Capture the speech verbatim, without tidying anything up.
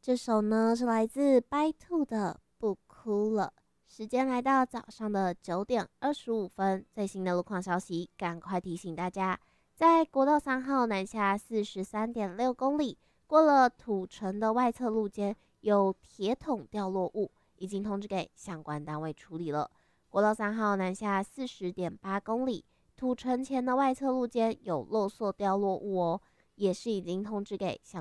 这首呢是来自白兔的《不哭了》。时间来到早上的九点二十五分，最新的路况消息，赶快提醒大家，在国道三号南下四十三点六公里，过了土城的外侧路肩有铁桶掉落物，已经通知给相关单位处理了。国道三号南下四十点八公里，土城前的外侧路肩有漏塑掉落物哦，也是已经通知给相